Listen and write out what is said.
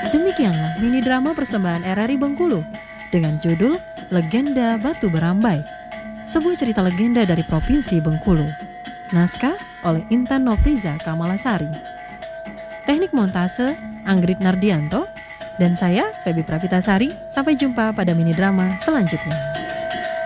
Demikianlah mini drama persembahan RRI Bengkulu dengan judul Legenda Batu Berambai, sebuah cerita legenda dari Provinsi Bengkulu. Naskah oleh Intan Nofriza Kamalasari. Teknik montase Anggrit Nardianto. Dan saya, Feby Prapitasari. Sampai jumpa pada mini drama selanjutnya.